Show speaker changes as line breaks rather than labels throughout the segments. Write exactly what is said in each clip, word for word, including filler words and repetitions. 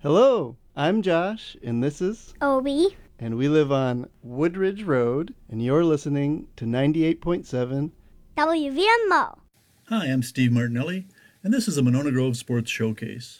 Hello, I'm Josh, and this is
Obi.
and we live on Woodridge Road, and you're listening to ninety-eight point seven.
W V M O.
Hi, I'm Steve Martinelli, and this is a Monona Grove Sports Showcase.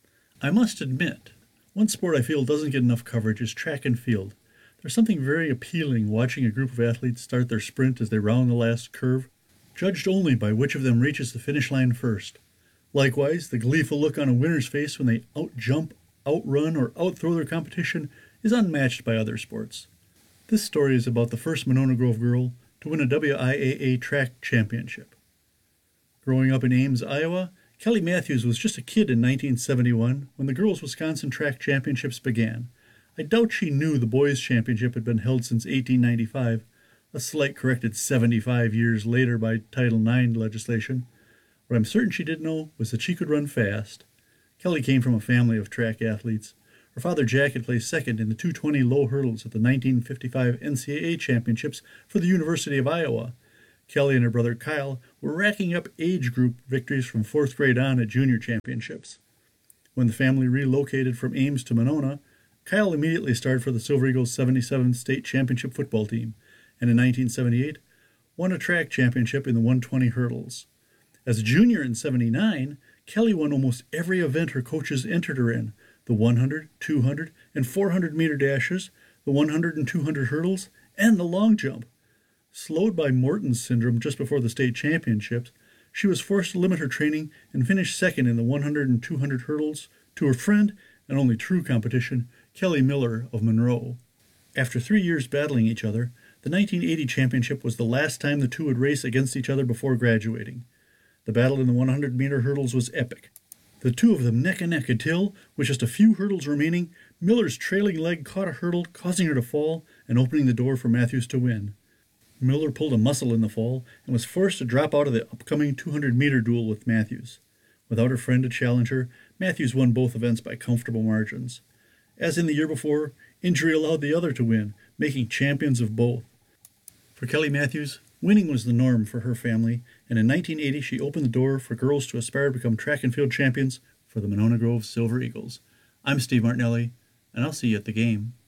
I must admit, one sport I feel doesn't get enough coverage is track and field. There's something very appealing watching a group of athletes start their sprint as they round the last curve, judged only by which of them reaches the finish line first. Likewise, the gleeful look on a winner's face when they out-jump, outrun, or outthrow their competition is unmatched by other sports. This story is about the first Monona Grove girl to win a W I A A track championship. Growing up in Ames, Iowa, Kelly Matthews was just a kid in nineteen seventy-one when the girls' Wisconsin track championships began. I doubt she knew the boys' championship had been held since eighteen ninety-five, a slight corrected seventy-five years later by Title nine legislation. What I'm certain she did know was that she could run fast. Kelly came from a family of track athletes. Her father Jack had placed second in the two twenty low hurdles at the nineteen fifty-five N C A A championships for the University of Iowa. Kelly and her brother Kyle were racking up age group victories from fourth grade on at junior championships. When the family relocated from Ames to Monona, Kyle immediately started for the Silver Eagles seventy-seven state championship football team, and in nineteen seventy-eight won a track championship in the one twenty hurdles. As a junior in seventy-nine, Kelly won almost every event her coaches entered her in: the one hundred, two hundred, and four hundred meter dashes, the one hundred and two hundred hurdles, and the long jump. Slowed by Morton's syndrome just before the state championships, she was forced to limit her training and finished second in the one hundred and two hundred hurdles to her friend and only true competition, Kelly Miller of Monroe. After three years battling each other, the nineteen eighty championship was the last time the two would race against each other before graduating. The battle in the one hundred meter hurdles was epic. The two of them neck and neck until, with just a few hurdles remaining, Miller's trailing leg caught a hurdle, causing her to fall and opening the door for Matthews to win. Miller pulled a muscle in the fall and was forced to drop out of the upcoming two hundred meter duel with Matthews. Without her friend to challenge her, Matthews won both events by comfortable margins. As in the year before, injury allowed the other to win, making champions of both. For Kelly Matthews, winning was the norm for her family, and in nineteen eighty she opened the door for girls to aspire to become track and field champions for the Monona Grove Silver Eagles. I'm Steve Martinelli, and I'll see you at the game.